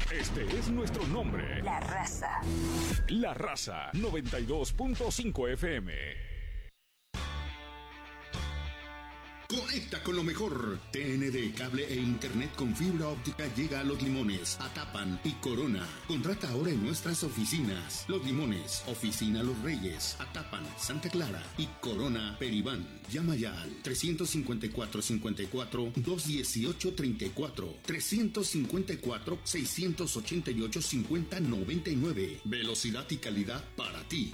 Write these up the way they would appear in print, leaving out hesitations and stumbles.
Este es nuestro nombre. La Raza. La Raza 92.5 FM. Conecta con lo mejor. TND, cable e internet con fibra óptica llega a Los Limones, Atapan y Corona. Contrata ahora en nuestras oficinas. Los Limones, Oficina Los Reyes, Atapan, Santa Clara y Corona, Peribán. Llama ya al 354-54-218-34, 354-688-5099. Velocidad y calidad para ti.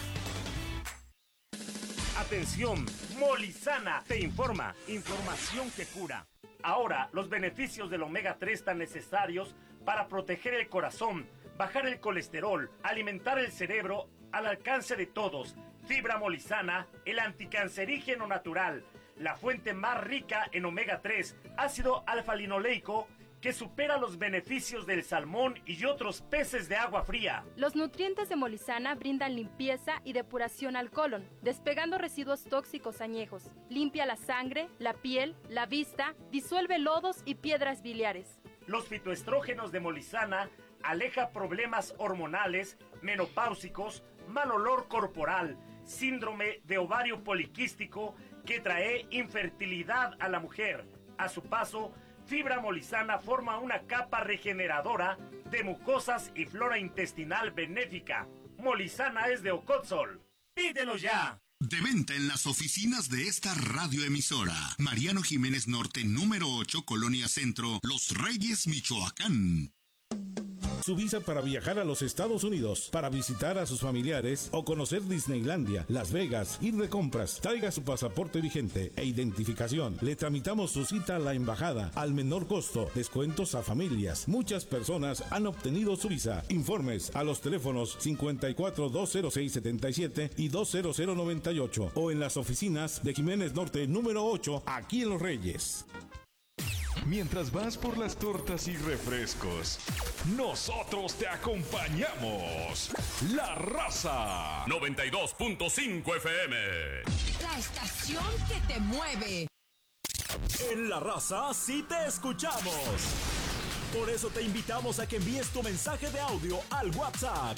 Atención, Molizana te informa, información que cura. Ahora, los beneficios del omega 3 tan necesarios para proteger el corazón, bajar el colesterol, alimentar el cerebro al alcance de todos. Fibra Molizana, el anticancerígeno natural, la fuente más rica en omega 3, ácido alfa-linoleico, que supera los beneficios del salmón y otros peces de agua fría. Los nutrientes de Molizana brindan limpieza y depuración al colon, despegando residuos tóxicos añejos. Limpia la sangre, la piel, la vista, disuelve lodos y piedras biliares. Los fitoestrógenos de Molizana aleja problemas hormonales, menopáusicos, mal olor corporal, síndrome de ovario poliquístico que trae infertilidad a la mujer. A su paso, Fibra Molizana forma una capa regeneradora de mucosas y flora intestinal benéfica. Molizana es de Ocotzol. ¡Pídelo ya! De venta en las oficinas de esta radioemisora. Mariano Jiménez Norte, número 8, Colonia Centro, Los Reyes, Michoacán. Su visa para viajar a los Estados Unidos, para visitar a sus familiares o conocer Disneylandia, Las Vegas, ir de compras. Traiga su pasaporte vigente e identificación. Le tramitamos su cita a la embajada al menor costo. Descuentos a familias. Muchas personas han obtenido su visa. Informes a los teléfonos 54-206-77 y 20098 o en las oficinas de Jiménez Norte número 8, aquí en Los Reyes. Mientras vas por las tortas y refrescos, nosotros te acompañamos. La Raza 92.5 FM. La estación que te mueve. En La Raza sí te escuchamos. Por eso te invitamos a que envíes tu mensaje de audio al WhatsApp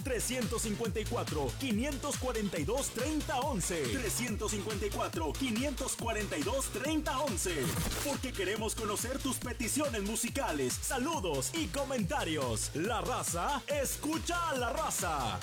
354-542-3011. 354-542-3011. Porque queremos conocer tus peticiones musicales, saludos y comentarios. La Raza, escucha a La Raza.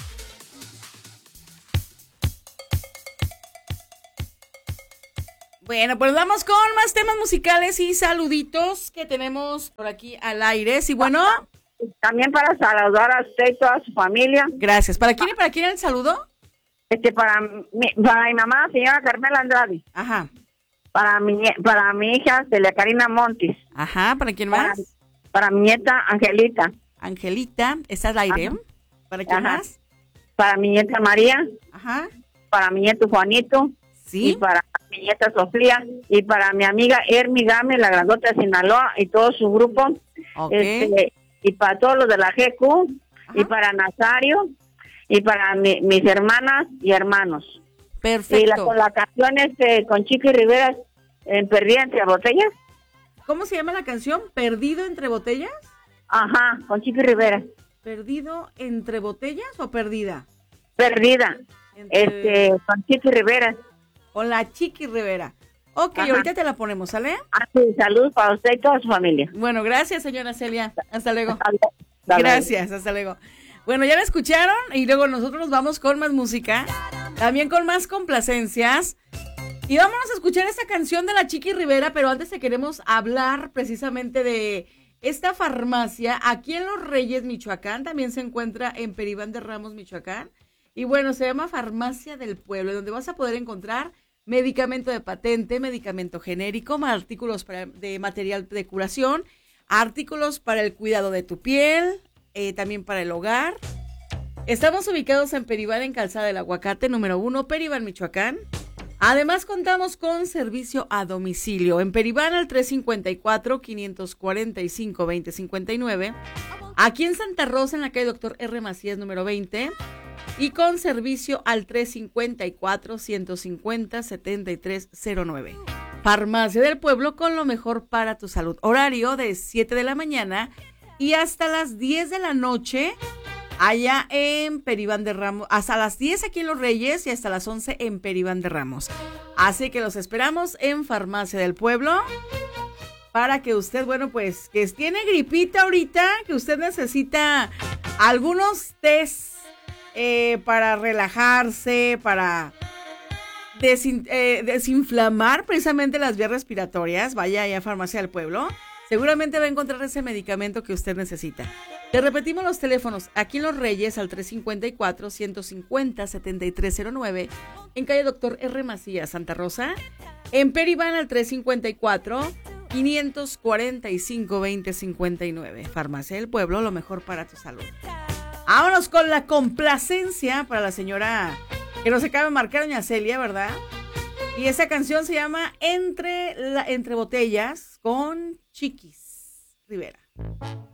Bueno, pues vamos con más temas musicales y saluditos que tenemos por aquí al aire. Sí, bueno. También para saludar a usted y toda su familia. Gracias. ¿Para quién y para quién el saludo? Para mi mamá, señora Carmela Andrade. Ajá. Para mi hija, Celia Karina Montis. Ajá. ¿Para quién más? Para mi nieta, Angelita. Angelita, ¿está al aire? Ajá. ¿Para quién más? Para mi nieta María. Ajá. Para mi nieto Juanito. Sí. Y para mi nieta Sofía. Y para mi amiga Hermi Game, la grandota de Sinaloa, y todo su grupo. Okay. Y para todos los de la GQ. Ajá. Y para Nazario. Y para mis hermanas y hermanos. Perfecto. Y con la canción con Chiqui Rivera, Perdida entre botellas. ¿Cómo se llama la canción? ¿Perdido entre botellas? Ajá, con Chiqui Rivera. ¿Perdido entre botellas o perdida? Perdida. Con Chiqui Rivera. Con la Chiqui Rivera. Ok, ajá. Ahorita te la ponemos, ¿sale? Sí, salud para usted y toda su familia. Bueno, gracias, señora Celia. Hasta luego. Hasta luego. Gracias, hasta luego. Bueno, ya la escucharon y luego nosotros nos vamos con más música, también con más complacencias. Y vámonos a escuchar esta canción de la Chiqui Rivera, pero antes te queremos hablar precisamente de esta farmacia aquí en Los Reyes, Michoacán. También se encuentra en Peribán de Ramos, Michoacán. Y bueno, se llama Farmacia del Pueblo, donde vas a poder encontrar medicamento de patente, medicamento genérico, artículos de material de curación, artículos para el cuidado de tu piel, también para el hogar. Estamos ubicados en Peribán, en Calzada del Aguacate, número 1, Peribán, Michoacán. Además, contamos con servicio a domicilio. En Peribán al 354-545-2059. Aquí en Santa Rosa, en la calle Dr. R. Macías, número 20. Y con servicio al 354-150-7309. Farmacia del Pueblo, con lo mejor para tu salud. Horario de 7 de la mañana y hasta las 10 de la noche allá en Peribán de Ramos, hasta las 10 aquí en Los Reyes y hasta las 11 en Peribán de Ramos. Así que los esperamos en Farmacia del Pueblo para que usted, bueno, pues, que tiene gripita ahorita, que usted necesita algunos test para relajarse, para desinflamar precisamente las vías respiratorias, vaya allá a Farmacia del Pueblo. Seguramente va a encontrar ese medicamento que usted necesita. Le repetimos los teléfonos aquí en Los Reyes al 354-150-7309, en calle Doctor R. Macías, Santa Rosa. En Peribán al 354-545-2059. Farmacia del Pueblo, lo mejor para tu salud. Vámonos con la complacencia para la señora que nos acaba de marcar, doña Celia, ¿verdad? Y esa canción se llama Entre Botellas con Chiquis Rivera.